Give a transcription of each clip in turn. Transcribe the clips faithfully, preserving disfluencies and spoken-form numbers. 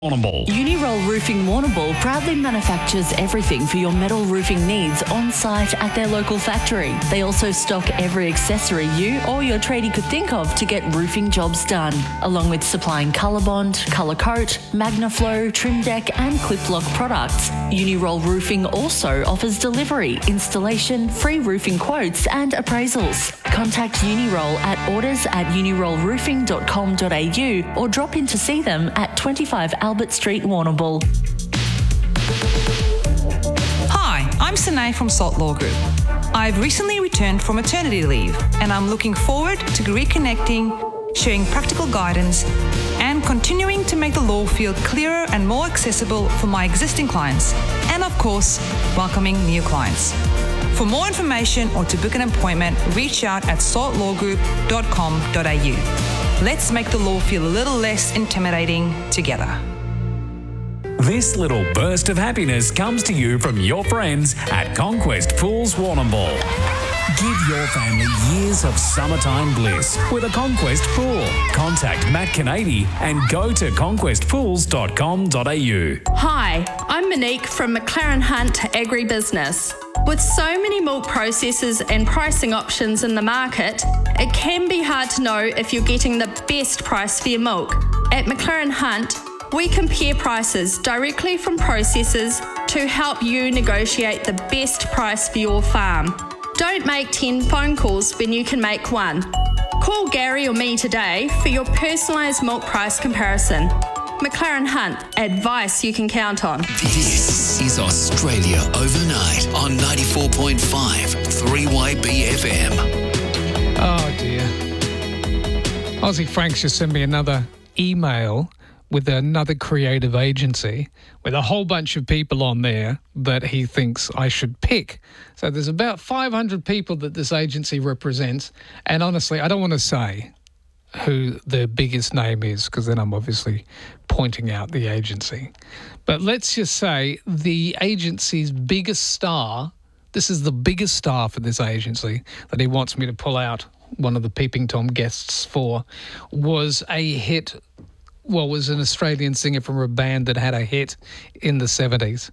Warrnambool. Uniroll Roofing Warrnambool proudly manufactures everything for your metal roofing needs on site at their local factory. They also stock every accessory you or your tradie could think of to get roofing jobs done, along with supplying Colorbond, Colour Coat, Magnaflow, Trim Deck and Clip Lock products. Uniroll Roofing also offers delivery, installation, free roofing quotes and appraisals. Contact Uniroll at orders at uniroll roofing dot com dot a u or drop in to see them at twenty-five Albert Street, Warrnambool. Hi, I'm Sanae from Salt Law Group. I've recently returned from maternity leave and I'm looking forward to reconnecting, sharing practical guidance and continuing to make the law feel clearer and more accessible for my existing clients and, of course, welcoming new clients. For more information or to book an appointment, reach out at salt law group dot com dot a u. Let's make the law feel a little less intimidating together. This little burst of happiness comes to you from your friends at Conquest Pools Warrnambool. Give your family years of summertime bliss with a Conquest pool. Contact Matt Canady and go to conquest pools dot com dot a u. Hi, I'm Monique from McLaren Hunt Agribusiness. With so many milk processors and pricing options in the market, it can be hard to know if you're getting the best price for your milk. At McLaren Hunt, we compare prices directly from processors to help you negotiate the best price for your farm. Don't make ten phone calls when you can make one. Call Gary or me today for your personalised milk price comparison. McLaren Hunt, advice you can count on. This is Australia Overnight on ninety-four point five three Y B F M. Oh dear. Aussie Frank's just sent me another email with another creative agency with a whole bunch of people on there that he thinks I should pick. So there's about five hundred people that this agency represents. And honestly, I don't want to say who the biggest name is because then I'm obviously pointing out the agency. But let's just say the agency's biggest star, this is the biggest star for this agency that he wants me to pull out one of the Peeping Tom guests for, was a hit, well, was an Australian singer from a band that had a hit in the seventies.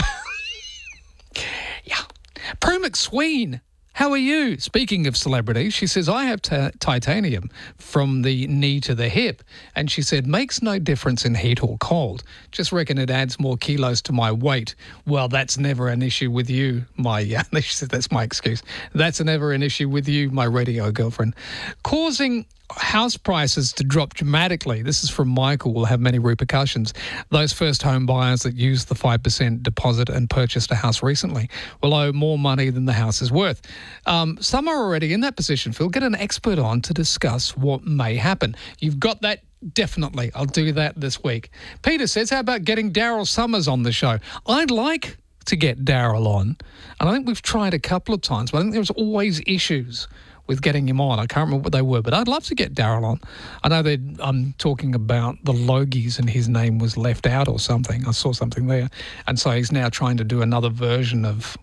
Yeah. Prue McSween. How are you? Speaking of celebrities, she says, I have t- titanium from the knee to the hip. And she said, makes no difference in heat or cold. Just reckon it adds more kilos to my weight. Well, that's never an issue with you, my... Yeah, she said, that's my excuse. That's never an issue with you, my radio girlfriend. Causing house prices to drop dramatically. This is from Michael, will have many repercussions. Those first home buyers that used the five percent deposit and purchased a house recently will owe more money than the house is worth. Um, some are already in that position, Phil. Get an expert on to discuss what may happen. You've got that? Definitely. I'll do that this week. Peter says, how about getting Daryl Summers on the show? I'd like to get Daryl on. And I think we've tried a couple of times, but I think there's always issues with getting him on. I can't remember what they were, but I'd love to get Daryl on. I know that I'm talking about the Logies and his name was left out or something. I saw something there. And so he's now trying to do another version of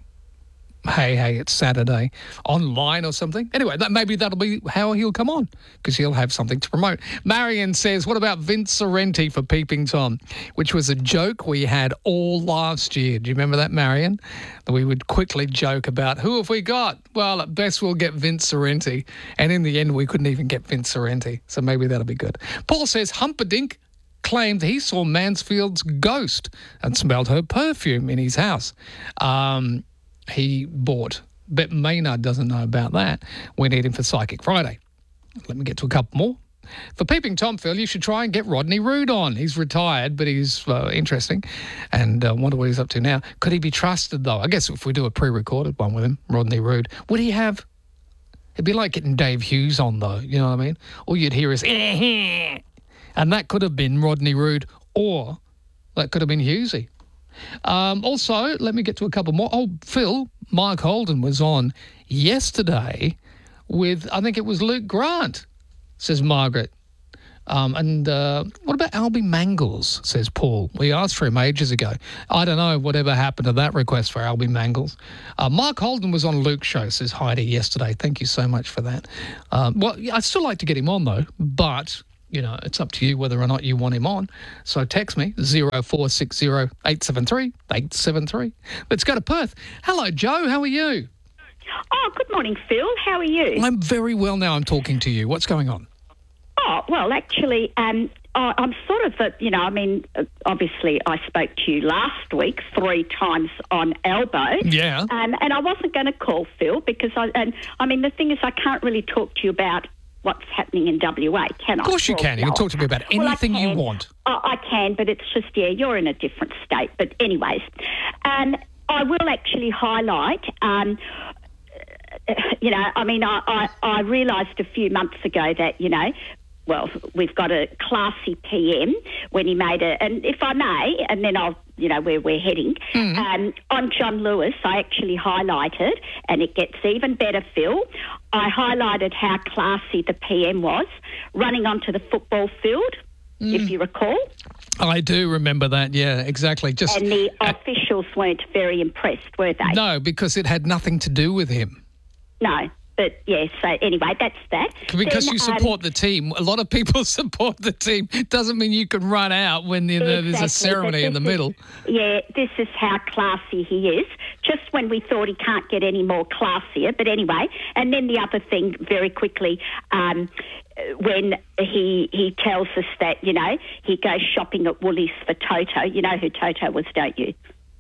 Hey, Hey, It's Saturday online or something. Anyway, that maybe that'll be how he'll come on because he'll have something to promote. Marion says, what about Vince Sorrenti for Peeping Tom, which was a joke we had all last year. Do you remember that, Marion? That we would quickly joke about who have we got? Well, at best we'll get Vince Sorrenti. And in the end, we couldn't even get Vince Sorrenti. So maybe that'll be good. Paul says, Humperdinck claimed he saw Mansfield's ghost and smelled her perfume in his house. Um... He bought. Bet Maynard doesn't know about that. We need him for Psychic Friday. Let me get to a couple more. For Peeping Tom, Phil, you should try and get Rodney Rood on. He's retired, but he's uh, interesting and uh, wonder what he's up to now. Could he be trusted, though? I guess if we do a pre-recorded one with him, Rodney Rood, would he have... It'd be like getting Dave Hughes on, though, you know what I mean? All you'd hear is... Eh-heh. And that could have been Rodney Rood or that could have been Hughesy. Um, also, let me get to a couple more. Oh, Phil, Mark Holden was on yesterday with, I think it was Luke Grant, says Margaret. Um, and uh, what about Albie Mangles, says Paul. We asked for him ages ago. I don't know whatever happened to that request for Albie Mangles. Uh, Mark Holden was on Luke's show, says Heidi, yesterday. Thank you so much for that. Um, well, I'd still like to get him on, though, but you know, it's up to you whether or not you want him on. So text me, zero four six zero eight seven three eight seven three. Let's go to Perth. Hello, Joe. How are you? Oh, good morning, Phil. How are you? I'm very well now I'm talking to you. What's going on? Oh, well, actually, um, I- I'm sort of, a, you know, I mean, uh, obviously I spoke to you last week three times on Elbow. Yeah. Um, and I wasn't going to call Phil because, I, and I mean, the thing is I can't really talk to you about what's happening in W A, can I? Of course you can. You can talk to me about Well, I anything you can. want. I, I can, but it's just, yeah, you're in a different state. But anyways, um, I will actually highlight... Um, you know, I mean, I, I, I realised a few months ago that, you know, well, we've got a classy P M when he made a, and if I may, and then I'll, you know, where we're heading, mm. um, on John Lewis, I actually highlighted, and it gets even better, Phil, I highlighted how classy the P M was running onto the football field, mm. if you recall. I do remember that, yeah, exactly. Just And the uh, officials weren't very impressed, were they? No, because it had nothing to do with him. No, but yes, so anyway, that's that. Because then, you support um, the team. A lot of people support the team. Doesn't mean you can run out when you know, exactly, there's a ceremony in the is, middle. Yeah, this is how classy he is, just when we thought he can't get any more classier. But anyway, and then the other thing very quickly, um, when he he tells us that, you know, he goes shopping at Woolies for Toto. You know who Toto was, don't you?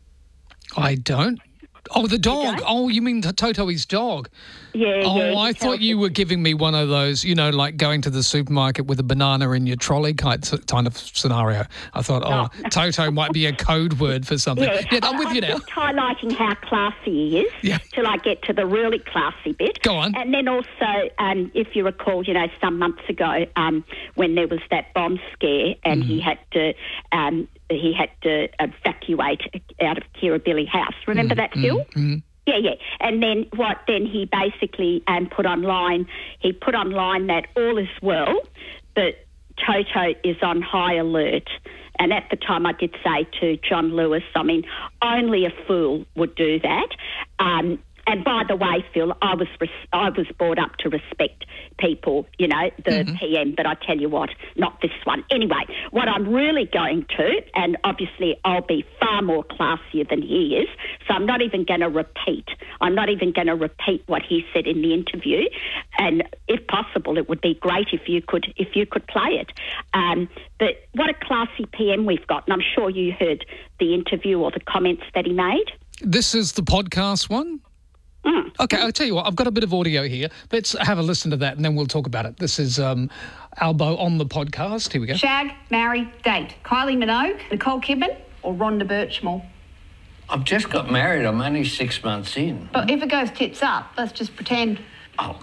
I don't. Oh, the dog. You Oh, you mean Toto, his dog? Yeah, Oh, yeah. I thought you were giving me one of those, you know, like going to the supermarket with a banana in your trolley kind of scenario. I thought, oh, No. Toto might be a code word for something. Yeah, Yeah, I'm with I'm you now. just highlighting how classy he is Yeah. till I get to the really classy bit. Go on. And then also, um, if you recall, you know, some months ago um, when there was that bomb scare and Mm. he had to um, he had to evacuate out of Kirribilli House. Remember Mm, that, Phil? Mm. Yeah, yeah. And then what, then he basically um, put online, he put online that all is well, but Toto is on high alert. And at the time I did say to John Lewis, I mean, only a fool would do that. Um, and by the way, Phil, I was res- I was brought up to respect people, you know, the Mm-hmm. P M, but I tell you what, not this one. Anyway, what I'm really going to, and obviously I'll be far more classier than he is, so I'm not even going to repeat. I'm not even going to repeat what he said in the interview, and if possible, it would be great if you could if you could play it. Um, but what a classy P M we've got, and I'm sure you heard the interview or the comments that he made. This is the podcast one? Mm. Okay, I'll tell you what, I've got a bit of audio here. Let's have a listen to that and then we'll talk about it. This is um, Albo on the podcast. Here we go. Shag, marry, date. Kylie Minogue, Nicole Kidman or Rhonda Birchmore? I've just got married. I'm only six months in. But if it goes tits up, let's just pretend Oh,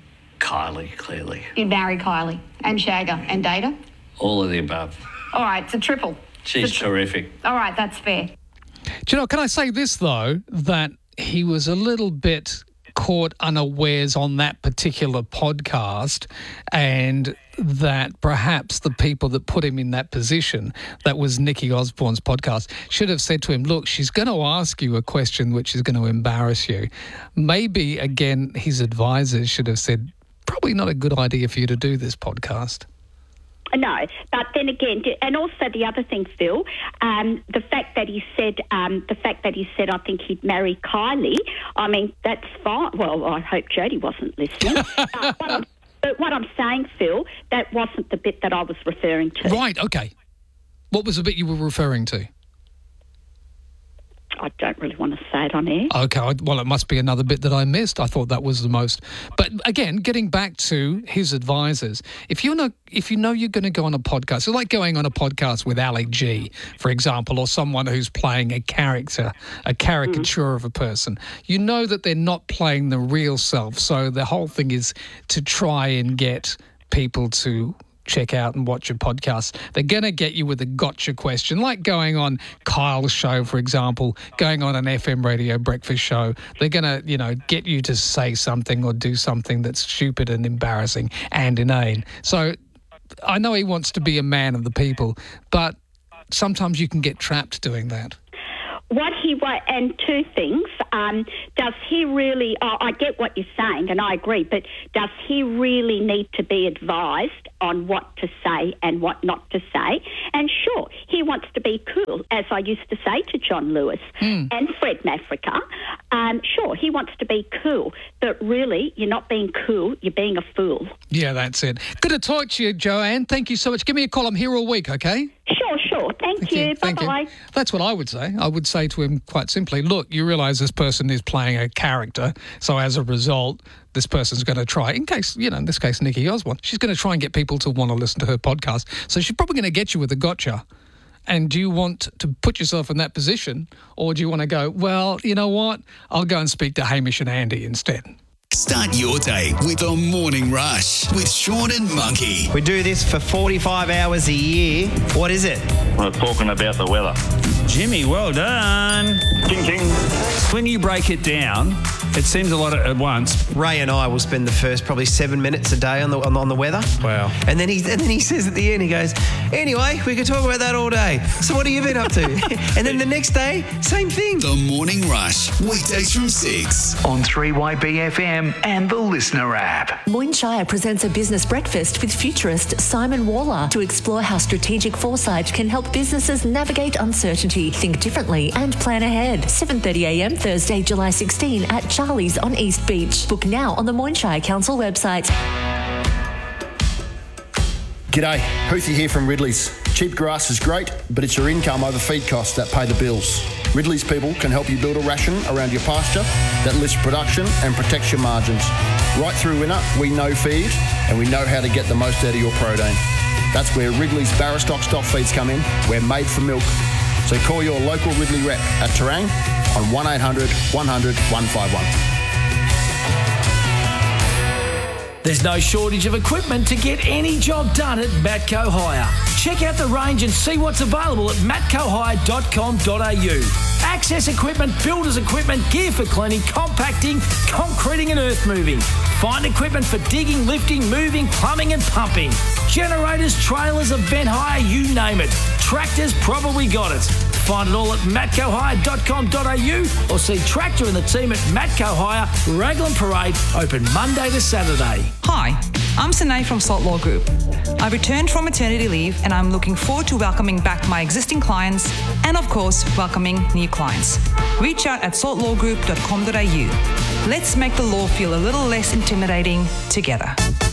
Kylie, clearly. you'd marry Kylie and shag her and date her. All of the above. All right, it's a triple. She's It's a- terrific. All right, that's fair. Do you know, can I say this, though, that he was a little bit caught unawares on that particular podcast and that perhaps the people that put him in that position, that was Nikki Osborne's podcast, should have said to him, look, she's going to ask you a question which is going to embarrass you. Maybe, again, his advisors should have said, probably not a good idea for you to do this podcast. No, but then again, and also the other thing, Phil, um, the fact that he said, um, the fact that he said, I think he'd marry Kylie. I mean, that's fine. Well, I hope Jodie wasn't listening. uh, what I'm, but what I'm saying, Phil, that wasn't the bit that I was referring to. Right, okay. What was the bit you were referring to? I don't really want to say it on air. Okay, well, it must be another bit that I missed. I thought that was the most. But again, getting back to his advisors, if you know, if you know you're going to go on a podcast, it's like going on a podcast with Ali G, for example, or someone who's playing a character, a caricature mm. of a person. You know that they're not playing the real self. So the whole thing is to try and get people to check out and watch your podcast. They're going to get you with a gotcha question, like going on Kyle's show, for example, going on an F M radio breakfast show. They're going to, you know, get you to say something or do something that's stupid and embarrassing and inane. So I know he wants to be a man of the people, but sometimes you can get trapped doing that. what he wa- and two things. Um, does he really? Oh, I get what you're saying, and I agree. But does he really need to be advised on what to say and what not to say? And sure, he wants to be cool, as I used to say to John Lewis mm. and Fred Mafrica. Um, sure, he wants to be cool, but really, you're not being cool. You're being a fool. Yeah, that's it. Good to talk to you, Joanne. Thank you so much. Give me a call. I'm here all week. Okay. Sure, sure. Thank, Thank you. you. Bye bye. That's what I would say. I would say to him quite simply, look, you realise this person is playing a character, so as a result, this person's going to try, in case, you know, in this case, Nikki Osborne, she's going to try and get people to want to listen to her podcast. So she's probably going to get you with a gotcha. And do you want to put yourself in that position, or do you want to go, well, you know what, I'll go and speak to Hamish and Andy instead? Start your day with the Morning Rush with Sean and Monkey. We do this for forty-five hours a year. What is it? We're talking about the weather. Jimmy, well done. Ding, ding. When you break it down, it seems a lot at once. Ray and I will spend the first probably seven minutes a day on the on, on the weather. Wow. And then he and then he says at the end, he goes, anyway, we could talk about that all day. So what have you been up to? And then the next day, same thing. The Morning Rush, weekdays from six on three Y B F M and the Listener app. Moyne presents a business breakfast with futurist Simon Waller to explore how strategic foresight can help businesses navigate uncertainty, think differently and plan ahead. seven thirty a m Thursday, July sixteenth at Charlie's on East Beach. Book now on the Moyne Council website. G'day, Houthi here from Ridley's. Cheap grass is great, but it's your income over feed costs that pay the bills. Ridley's people can help you build a ration around your pasture that lifts production and protects your margins. Right through winter, we know feed and we know how to get the most out of your protein. That's where Ridley's Barrastock stock feeds come in. We're made for milk. So call your local Ridley rep at Terang on one eight hundred one hundred one five one. There's no shortage of equipment to get any job done at Matco Hire. Check out the range and see what's available at matco hire dot com dot a u. Access equipment, builder's equipment, gear for cleaning, compacting, concreting and earth moving. Find equipment for digging, lifting, moving, plumbing and pumping. Generators, trailers, event hire, you name it. Tractors, probably got it. Find it all at matco hire dot com dot a u or see Tractor and the team at Matco Hire, Raglan Parade, open Monday to Saturday. Hi, I'm Sanae from Salt Law Group. I returned from maternity leave and I'm looking forward to welcoming back my existing clients and, of course, welcoming new clients. Reach out at salt law group dot com dot a u. Let's make the law feel a little less intimidating together.